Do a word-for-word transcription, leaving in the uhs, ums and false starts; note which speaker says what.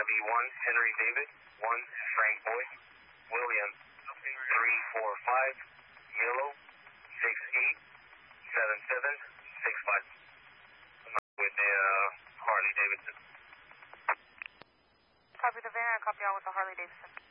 Speaker 1: Copy one, Henry David, one, Frank Boy, William, three four five, Yellow, six eight, seven seven, six five. With the uh, Harley Davidson.
Speaker 2: Copy the van, copy out with the Harley Davidson.